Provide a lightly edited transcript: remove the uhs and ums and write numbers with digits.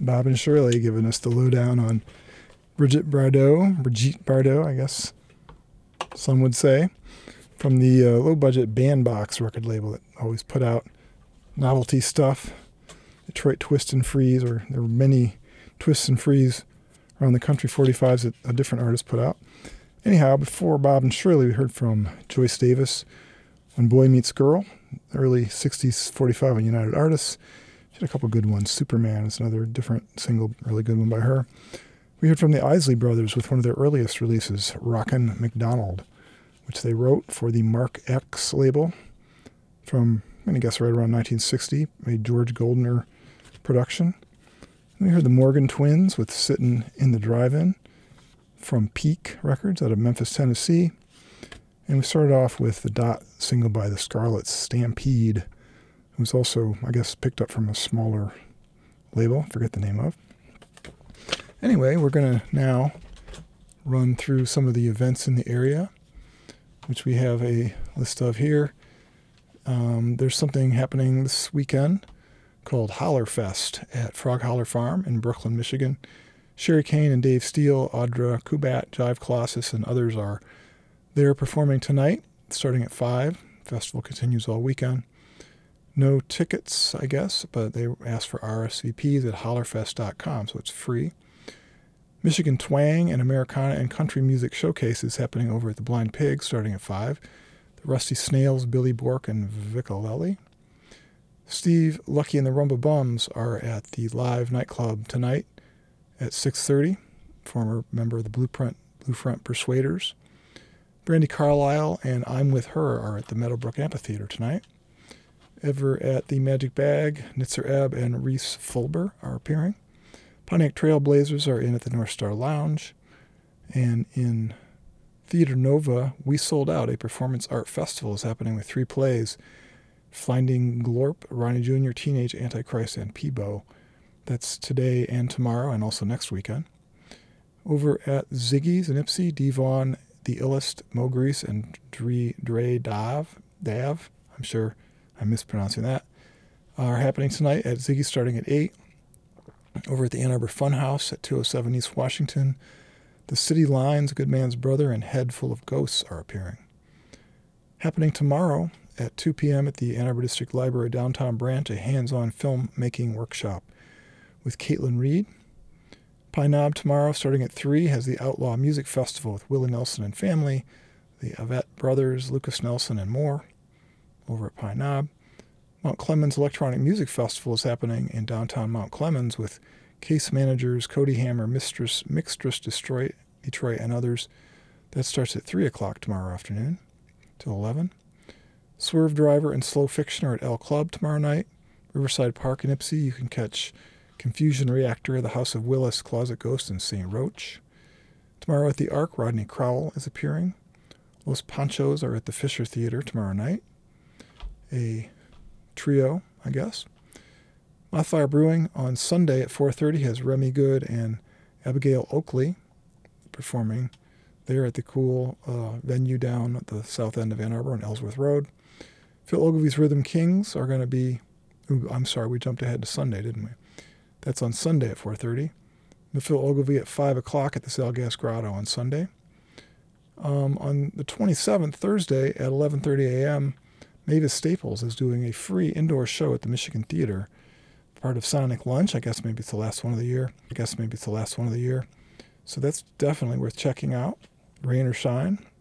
Bob and Shirley giving us the lowdown on Brigitte Bardot, I guess some would say, from the low-budget Bandbox record label that always put out novelty stuff. Detroit Twist and Freeze, or there were many Twist and Freeze around the country, 45s that a different artist put out. Anyhow, before Bob and Shirley, we heard from Joyce Davis, When Boy Meets Girl, early 60s 45 on United Artists. She had a couple good ones. Superman is another different single, really good one by her. We heard from the Isley Brothers with one of their earliest releases, Rockin' McDonald, which they wrote for the Mark X label from, I'm going to guess, right around 1960, a George Goldner production. We heard the Morgan Twins with Sittin' in the Drive-In from Peak Records out of Memphis, Tennessee. And we started off with the Dot single by the Scarlets, Stampede. It was also, I guess, picked up from a smaller label, I forget the name of. Anyway, we're going to now run through some of the events in the area, which we have a list of here. There's something happening this weekend called Hollerfest at Frog Holler Farm in Brooklyn, Michigan. Sherry Kane and Dave Steele, Audra Kubat, Jive Colossus, and others are there performing tonight, starting at 5. Festival continues all weekend. No tickets, I guess, but they asked for RSVPs at hollerfest.com, so it's free. Michigan Twang and Americana and Country Music Showcases happening over at the Blind Pig, starting at 5. The Rusty Snails, Billy Bork, and Vicolelli. Steve Lucky and the Rumba Bums are at the Live nightclub tonight at 6:30. Former member of the Bluefront Persuaders. Brandy Carlisle and I'm With Her are at the Meadowbrook Amphitheater tonight. Ever at the Magic Bag, Nitzer Ebb and Reese Fulber are appearing. Pontiac Trailblazers are in at the North Star Lounge. And in Theater Nova, We Sold Out, a performance art festival, is happening with 3 plays. Finding Glorp, Ronnie Jr., Teenage Antichrist, and Peebo. That's today and tomorrow, and also next weekend. Over at Ziggy's in Ipsy, Devon, The Illest, Mo Grease, and Dre Dav, I'm sure I'm mispronouncing that, are happening tonight at Ziggy's starting at 8. Over at the Ann Arbor Funhouse at 207 East Washington, The City Lines, Good Man's Brother, and Head Full of Ghosts are appearing. Happening tomorrow at 2 p.m. at the Ann Arbor District Library Downtown Branch, a hands-on filmmaking workshop with Caitlin Reed. Pine Knob tomorrow, starting at 3, has the Outlaw Music Festival with Willie Nelson and family, the Avett Brothers, Lucas Nelson, and more over at Pine Knob. Mount Clemens Electronic Music Festival is happening in downtown Mount Clemens with Case Managers, Cody Hammer, Mixtress Detroit, and others. That starts at 3 o'clock tomorrow afternoon till 11. Swerve Driver and Slow Fiction are at L Club tomorrow night. Riverside Park in Ipsy, you can catch Confusion Reactor, The House of Willis, Closet Ghost, and St. Roach. Tomorrow at the Ark, Rodney Crowell is appearing. Los Panchos are at the Fisher Theater tomorrow night. A trio, I guess. Mothfire Brewing on Sunday at 4:30 has Remy Good and Abigail Oakley performing there at the cool venue down at the south end of Ann Arbor on Ellsworth Road. Phil Ogilvy's Rhythm Kings are going to be... I'm sorry, we jumped ahead to Sunday, didn't we? That's on Sunday at 4:30. The Phil Ogilvy at 5 o'clock at the Salgas Grotto on Sunday. On the 27th, Thursday at 11:30 a.m., Mavis Staples is doing a free indoor show at the Michigan Theater, part of Sonic Lunch. I guess maybe it's the last one of the year. So that's definitely worth checking out, rain or shine.